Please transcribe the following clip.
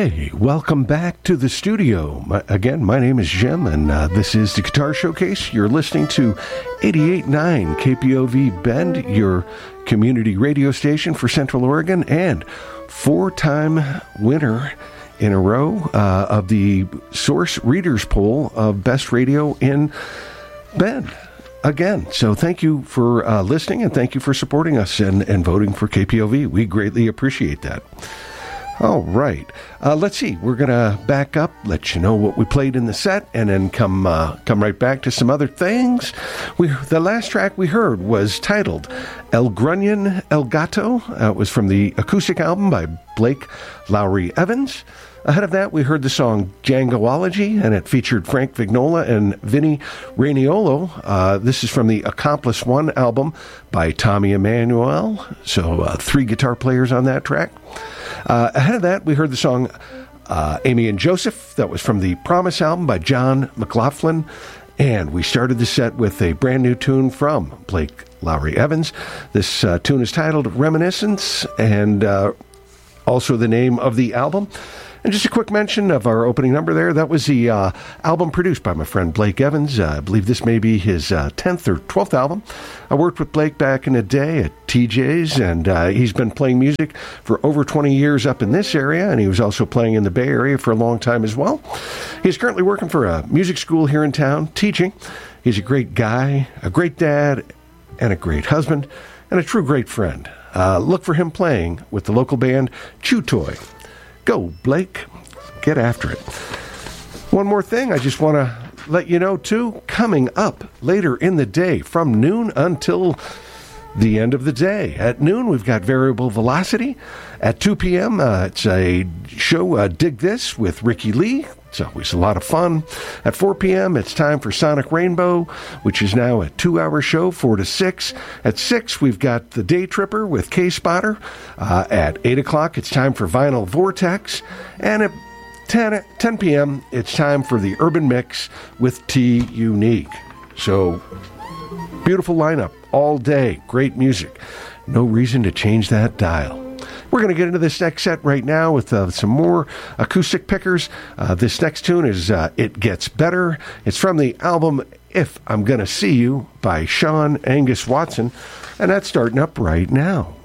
Okay, welcome back to the studio. My name is Jim, and this is the Guitar Showcase. You're listening to 88.9 KPOV Bend, your community radio station for Central Oregon, and four-time winner in a row of the Source Readers Poll of Best Radio in Bend. Again, so thank you for listening, and thank you for supporting us and voting for KPOV. We greatly appreciate that. All right. Let's see. We're going to back up, let you know what we played in the set, and then come right back to some other things. The last track we heard was titled El Grunion El Gato. It was from the acoustic album by Blake Lowry Evans. Ahead of that, we heard the song Djangoology, and it featured Frank Vignola and Vinnie Rainiolo. This is from the Accomplice One album by Tommy Emmanuel. So 3 guitar players on that track. Ahead of that, we heard the song Amy and Joseph. That was from the Promise album by John McLaughlin. And we started the set with a brand new tune from Blake Lowry Evans. This tune is titled Reminiscence, and also the name of the album. And just a quick mention of our opening number there. That was the album produced by my friend Blake Evans. I believe this may be his 10th or 12th album. I worked with Blake back in the day at TJ's, and he's been playing music for over 20 years up in this area, and he was also playing in the Bay Area for a long time as well. He's currently working for a music school here in town, teaching. He's a great guy, a great dad, and a great husband, and a true great friend. Look for him playing with the local band Chew Toy. Go, Blake. Get after it. One more thing I just want to let you know, too. Coming up later in the day from noon until the end of the day. At noon, we've got Variable Velocity. At 2 p.m., it's a show, Dig This, with Ricky Lee. It's always a lot of fun. At 4 p.m., it's time for Sonic Rainbow, which is now a 2-hour show, 4 to 6. At 6, we've got The Day Tripper with K-Spotter. At 8 o'clock, it's time for Vinyl Vortex. And at 10 p.m., it's time for the Urban Mix with T Unique. So, beautiful lineup all day. Great music. No reason to change that dial. We're going to get into this next set right now with some more acoustic pickers. This next tune is It Gets Better. It's from the album If I'm Gonna See You by Sean Angus Watson, and that's starting up right now.